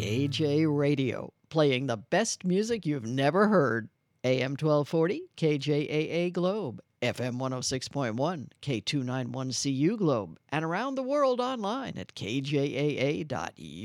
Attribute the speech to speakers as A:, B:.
A: KJ Radio, playing the best music you've never heard. AM 1240, KJAA Globe, FM 106.1, K291CU Globe, and around the world online at kjaa.u.